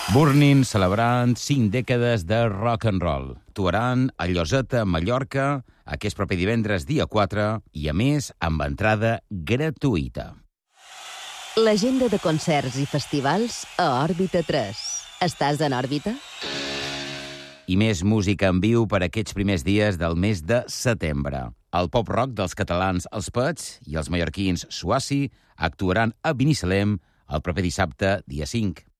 Burning celebrant 5 dècades de rock and roll. Actuaran a Lloseta, Mallorca, aquest proper divendres, dia 4, i a més amb entrada gratuïta. L'agenda de concerts i festivals a Òrbita 3. Estàs en òrbita? I més música en viu per aquests primers dies del mes de setembre. El pop-rock dels catalans Els Pets i els mallorquins Suassi actuaran a Binissalem el proper dissabte, dia 5.